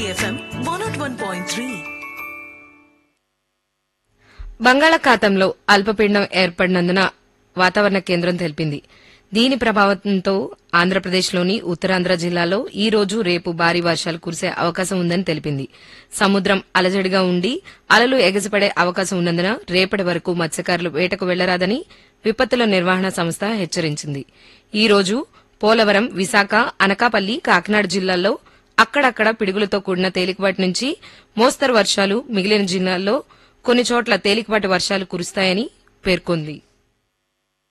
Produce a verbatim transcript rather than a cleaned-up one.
City F M one oh one point three. బంగాళాఖాతంలో అల్పపీడనం ఏర్పడినందున వాతావరణ కేంద్రం తెలిపింది. దీని ప్రభావంతో ఆంధ్రప్రదేశ్లోని ఉత్తరాంధ్ర జిల్లాలో ఈ రోజు రేపు భారీ వర్షాలు కురిసే అవకాశం ఉందని తెలిపింది. సముద్రం అలజడిగా ఉండి అలలు ఎగసిపడే అవకాశం ఉన్నందున రేపటి వరకు మత్స్యకారులు వేటకు వెళ్లరాదని విపత్తుల నిర్వహణ సంస్థ హెచ్చరించింది. ఈ రోజు పోలవరం, విశాఖ, అనకాపల్లి, కాకినాడ జిల్లాల్లో అక్కడక్కడ పిడుగులతో కూడిన తేలికపాటి నుంచి మోస్తరు వర్షాలు, మిగిలిన జిల్లాల్లో కొన్ని చోట్ల తేలికపాటి వర్షాలు కురుస్తాయని పేర్కొంది.